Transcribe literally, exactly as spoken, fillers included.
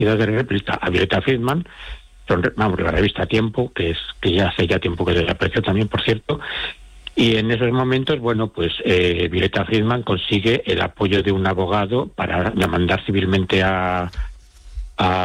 de réplica a Violeta Friedman, son, vamos, la revista Tiempo, que es que ya hace ya tiempo que desapareció también, por cierto. Y en esos momentos, bueno, pues eh, Violeta Friedman consigue el apoyo de un abogado para demandar civilmente a, a